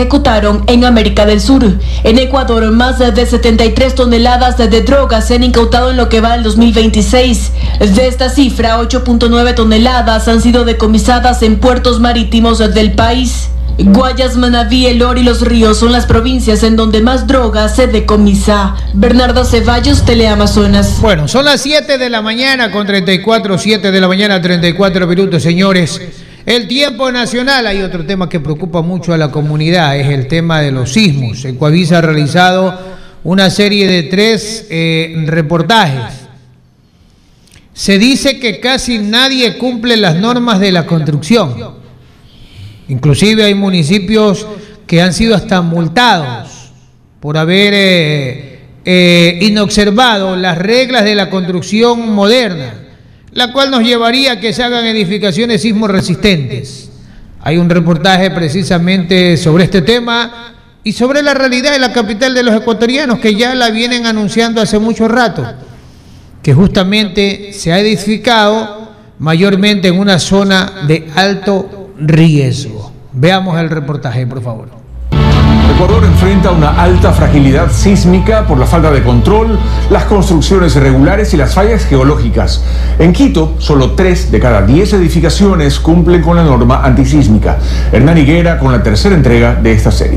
ejecutaron en América del Sur. En Ecuador, más de 73 toneladas de drogas se han incautado en lo que va del 2026. De esta cifra, 8.9 toneladas han sido decomisadas en puertos marítimos del país. Guayas, Manabí, El Oro y Los Ríos son las provincias en donde más droga se decomisa. Bernardo Ceballos, Teleamazonas. Bueno, son las 7 de la mañana con 34, 7 de la mañana 34 minutos, señores. El tiempo nacional, hay otro tema que preocupa mucho a la comunidad, es el tema de los sismos. Ecuavisa ha realizado una serie de 3 reportajes. Se dice que casi nadie cumple las normas de la construcción. Inclusive hay municipios que han sido hasta multados por haber inobservado las reglas de la construcción moderna, la cual nos llevaría a que se hagan edificaciones sismo resistentes. Hay un reportaje precisamente sobre este tema y sobre la realidad de la capital de los ecuatorianos, que ya la vienen anunciando hace mucho rato, que justamente se ha edificado mayormente en una zona de alto riesgo. Veamos el reportaje, por favor. Ecuador enfrenta una alta fragilidad sísmica por la falta de control, las construcciones irregulares y las fallas geológicas. En Quito, solo 3 de cada 10 edificaciones cumplen con la norma antisísmica. Hernán Higuera con la tercera entrega de esta serie.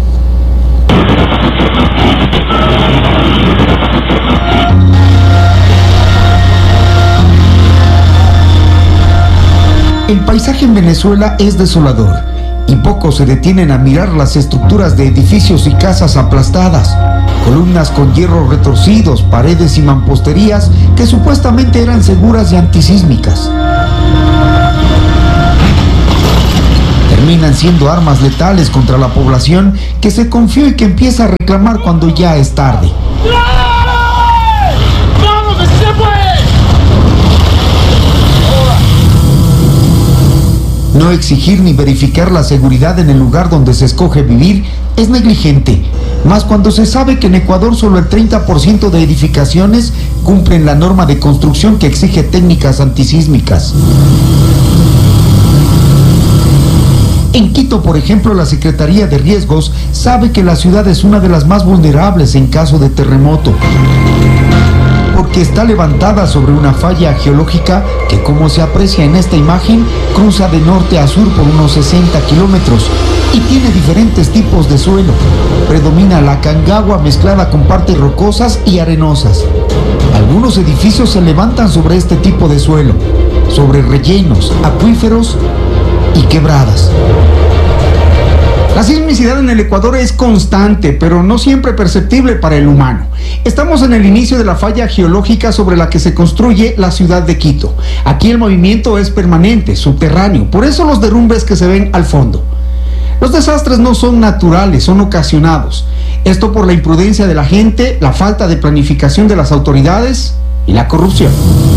El paisaje en Venezuela es desolador y pocos se detienen a mirar las estructuras de edificios y casas aplastadas, columnas con hierros retorcidos, paredes y mamposterías que supuestamente eran seguras y antisísmicas. Terminan siendo armas letales contra la población que se confió y que empieza a reclamar cuando ya es tarde. No exigir ni verificar la seguridad en el lugar donde se escoge vivir es negligente, más cuando se sabe que en Ecuador solo el 30% de edificaciones cumplen la norma de construcción que exige técnicas antisísmicas. En Quito, por ejemplo, la Secretaría de Riesgos sabe que la ciudad es una de las más vulnerables en caso de terremoto, porque está levantada sobre una falla geológica que, como se aprecia en esta imagen, cruza de norte a sur por unos 60 kilómetros y tiene diferentes tipos de suelo. Predomina la cangagua mezclada con partes rocosas y arenosas. Algunos edificios se levantan sobre este tipo de suelo, sobre rellenos, acuíferos y quebradas. La sismicidad en el Ecuador es constante, pero no siempre perceptible para el humano. Estamos en el inicio de la falla geológica sobre la que se construye la ciudad de Quito. Aquí el movimiento es permanente, subterráneo, por eso los derrumbes que se ven al fondo. Los desastres no son naturales, son ocasionados. Esto por la imprudencia de la gente, la falta de planificación de las autoridades y la corrupción.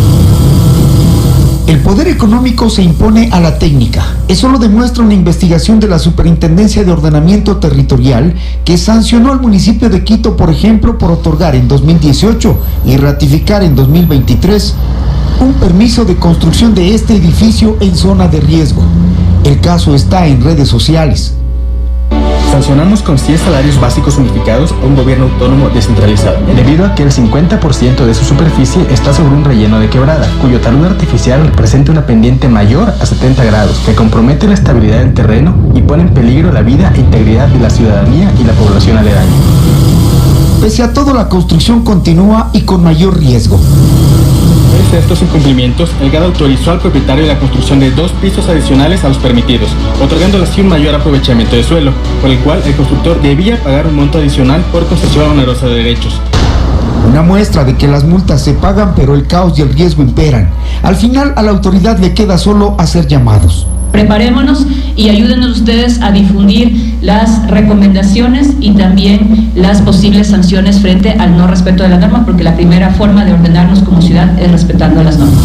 El poder económico se impone a la técnica. Eso lo demuestra una investigación de la Superintendencia de Ordenamiento Territorial que sancionó al municipio de Quito, por ejemplo, por otorgar en 2018 y ratificar en 2023 un permiso de construcción de este edificio en zona de riesgo. El caso está en redes sociales. Sancionamos con 100 salarios básicos unificados a un gobierno autónomo descentralizado, debido a que el 50% de su superficie está sobre un relleno de quebrada, cuyo talud artificial presenta una pendiente mayor a 70 grados, que compromete la estabilidad del terreno y pone en peligro la vida e integridad de la ciudadanía y la población aledaña. Pese a todo, la construcción continúa y con mayor riesgo. Pese a estos incumplimientos, el GAD autorizó al propietario la construcción de 2 pisos adicionales a los permitidos, otorgándole así un mayor aprovechamiento de suelo, por el cual el constructor debía pagar un monto adicional por concesión onerosa de derechos. Una muestra de que las multas se pagan, pero el caos y el riesgo imperan. Al final, a la autoridad le queda solo hacer llamados. Preparémonos y ayúdenos ustedes a difundir las recomendaciones y también las posibles sanciones frente al no respeto de la norma, porque la primera forma de ordenarnos como ciudad es respetando las normas.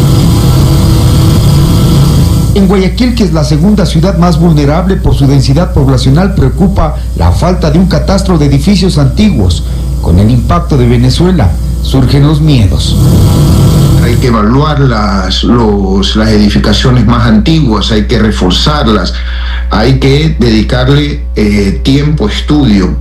En Guayaquil, que es la segunda ciudad más vulnerable por su densidad poblacional, preocupa la falta de un catastro de edificios antiguos. Con el impacto de Venezuela, surgen los miedos. Hay que evaluar las edificaciones más antiguas, hay que reforzarlas, hay que dedicarle tiempo, estudio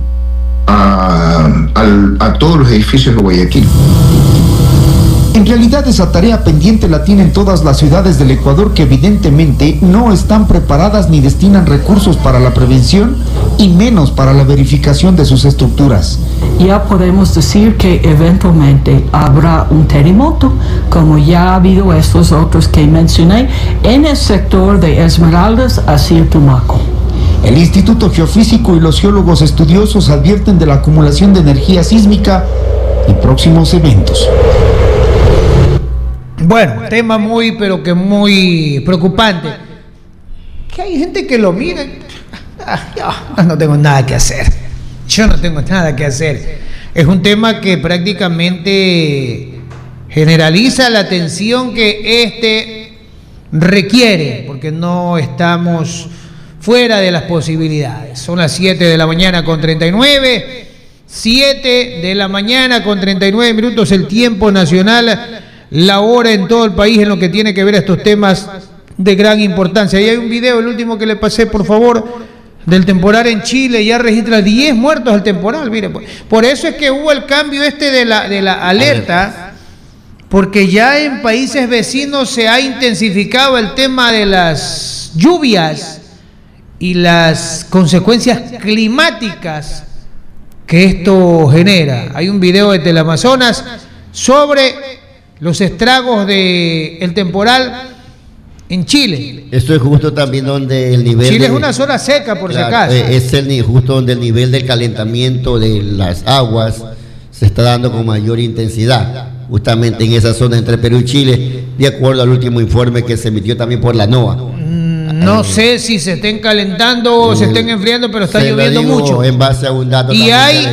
a todos los edificios de Guayaquil. En realidad esa tarea pendiente la tienen todas las ciudades del Ecuador que evidentemente no están preparadas ni destinan recursos para la prevención y menos para la verificación de sus estructuras. Ya podemos decir que eventualmente habrá un terremoto, como ya ha habido estos otros que mencioné, en el sector de Esmeraldas hacia Tumaco. El Instituto Geofísico y los geólogos estudiosos advierten de la acumulación de energía sísmica y próximos eventos. Bueno, tema muy, pero que muy preocupante. Que hay gente que lo mira. Yo no tengo nada que hacer. Yo no tengo nada que hacer. Es un tema que prácticamente generaliza la atención que requiere, porque no estamos fuera de las posibilidades. Son las 7 de la mañana con 39. 7 de la mañana con 39 minutos, el tiempo nacional. La hora en todo el país en lo que tiene que ver a estos temas de gran importancia. Ahí hay un video, el último que le pasé, por favor, del temporal en Chile. Ya registra 10 muertos el temporal. Mire, por eso es que hubo el cambio de la alerta, porque ya en países vecinos se ha intensificado el tema de las lluvias y las consecuencias climáticas que esto genera. Hay un video de Teleamazonas sobre los estragos del temporal en Chile. Esto es justo también donde el nivel... Chile es una zona seca, por si acaso. Es justo donde el nivel del calentamiento de las aguas se está dando con mayor intensidad, justamente en esa zona entre Perú y Chile, de acuerdo al último informe que se emitió también por la NOAA. No sé si se estén calentando o se estén enfriando, pero está lloviendo mucho. En base a un dato y hay